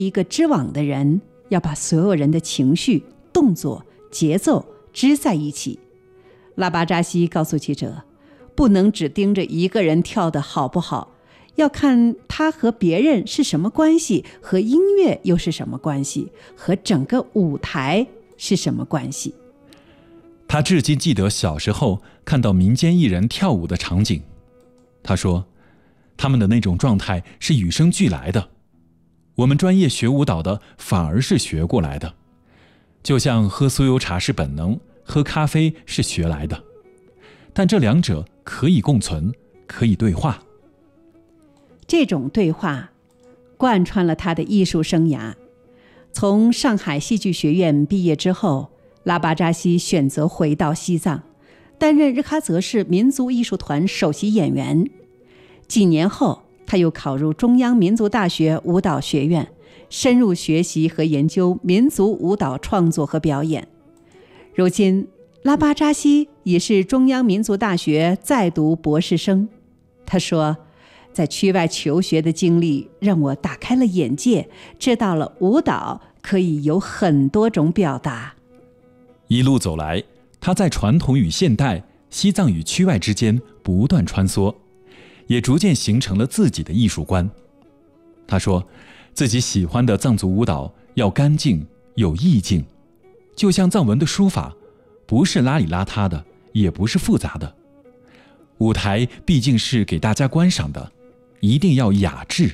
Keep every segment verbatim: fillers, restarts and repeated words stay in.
一个织网的人要把所有人的情绪、动作、节奏织在一起。拉巴扎西告诉记者，不能只盯着一个人跳得好不好，要看他和别人是什么关系，和音乐又是什么关系，和整个舞台是什么关系。 他至今记得小时候看到民间艺人跳舞的场景。他说，他们的那种状态是与生俱来的，我们专业学舞蹈的反而是学过来的，就像喝酥油茶是本能，喝咖啡是学来的，但这两者可以共存，可以对话。 这种对话贯穿了他的艺术生涯。从上海戏剧学院毕业之后，拉巴扎西选择回到西藏，担任日喀则市民族艺术团首席演员。几年后，他又考入中央民族大学舞蹈学院，深入学习和研究民族舞蹈创作和表演。如今，拉巴扎西也是中央民族大学在读博士生。他说，在区外求学的经历让我打开了眼界，知道了舞蹈可以有很多种表达。 一路走来，他在传统与现代、西藏与区外之间不断穿梭，也逐渐形成了自己的艺术观。他说，自己喜欢的藏族舞蹈要干净、有意境，就像藏文的书法，不是邋里邋遢的，也不是复杂的。舞台毕竟是给大家观赏的，一定要雅致。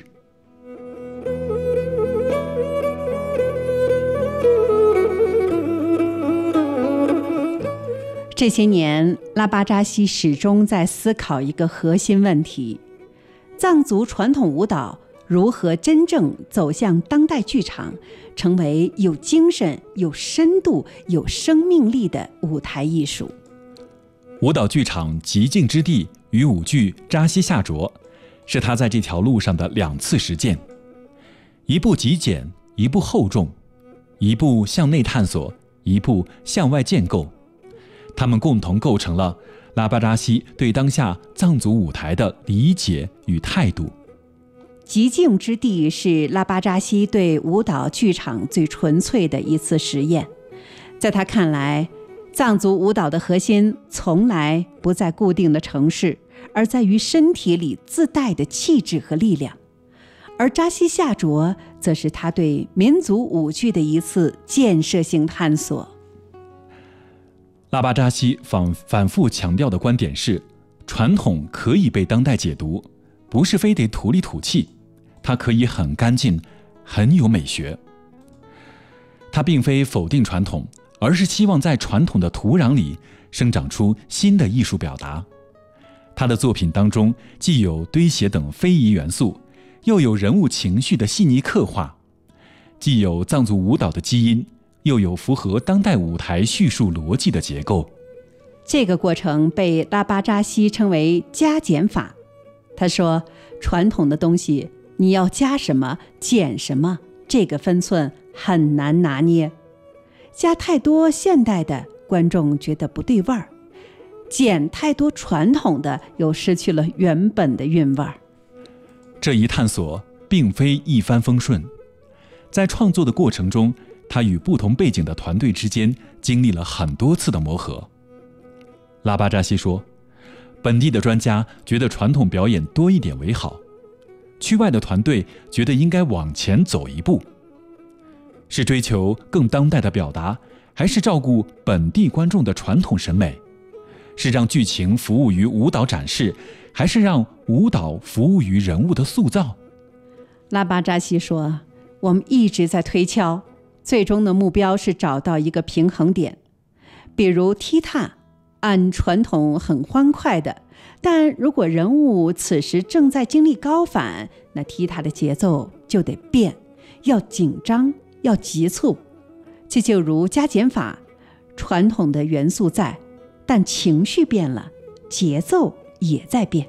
这些年，拉巴扎西始终在思考一个核心问题：藏族传统舞蹈如何真正走向当代剧场，成为有精神、有深度、有生命力的舞台艺术。 舞蹈剧场极静之地与舞剧扎西夏卓，是他在这条路上的两次实践，一步极简，一步厚重，一步向内探索，一步向外建构。他们共同构成了拉巴扎西对当下藏族舞台的理解与态度。 极静之地是拉巴扎西对舞蹈剧场最纯粹的一次实验。在他看来，藏族舞蹈的核心从来不在固定的城市，而在于身体里自带的气质和力量。而扎西夏卓则是他对民族舞剧的一次建设性探索。 拉巴扎西反反复强调的观点是，传统可以被当代解读，不是非得土里土气，它可以很干净，很有美学。他并非否定传统，而是希望在传统的土壤里生长出新的艺术表达。他的作品当中既有堆写等非遗元素，又有人物情绪的细腻刻画，既有藏族舞蹈的基因，又有符合当代舞台叙述逻辑的结构。 这个过程被拉巴扎西称为加减法。他说，传统的东西你要加什么减什么，这个分寸很难拿捏。加太多现代的，观众觉得不对味儿；减太多传统的，又失去了原本的韵味儿。 这一探索并非一帆风顺，在创作的过程中，他与不同背景的团队之间经历了很多次的磨合。拉巴扎西说，本地的专家觉得传统表演多一点为好，区外的团队觉得应该往前走一步。是追求更当代的表达，还是照顾本地观众的传统审美？是让剧情服务于舞蹈展示，还是让舞蹈服务于人物的塑造？ 拉巴扎西说，我们一直在推敲，最终的目标是找到一个平衡点。比如踢踏，按传统很欢快的，但如果人物此时正在经历高反，那踢踏的节奏就得变，要紧张，要急促。这就如加减法，传统的元素在，但情绪变了，节奏也在变。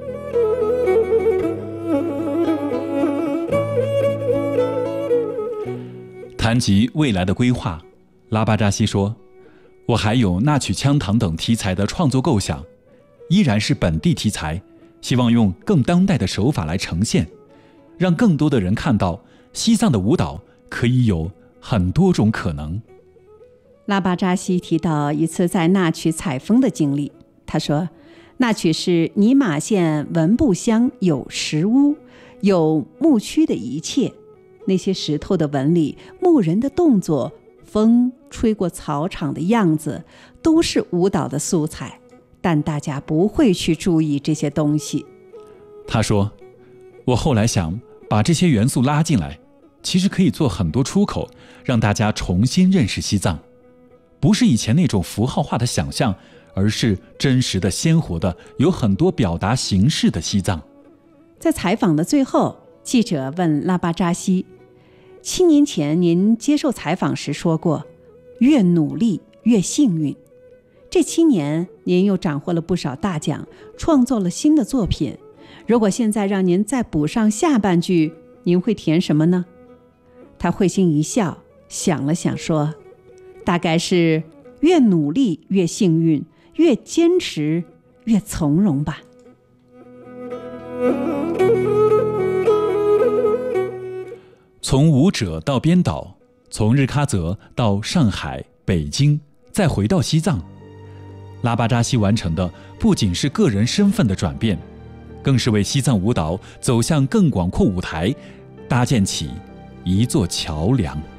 谈及未来的规划，拉巴扎西说，我还有纳曲羌塘等题材的创作构想，依然是本地题材，希望用更当代的手法来呈现，让更多的人看到西藏的舞蹈可以有很多种可能。 拉巴扎西提到一次在那曲采风的经历，他说，那曲是尼玛县文布乡有石屋，有牧区的一切，那些石头的纹理、牧人的动作、风吹过草场的样子，都是舞蹈的素材，但大家不会去注意这些东西。 他说，我后来想把这些元素拉进来，其实可以做很多出口，让大家重新认识西藏，不是以前那种符号化的想象，而是真实的、鲜活的，有很多表达形式的西藏。 在采访的最后，记者问拉巴扎西，七年前您接受采访时说过，越努力越幸运。这七年您又斩获了不少大奖，创作了新的作品，如果现在让您再补上下半句，您会填什么呢？他会心一笑，想了想说，大概是越努力越幸运，越坚持越从容吧。 从舞者到编导，从日喀则到上海、北京，再回到西藏，拉巴扎西完成的不仅是个人身份的转变，更是为西藏舞蹈走向更广阔舞台搭建起一座桥梁。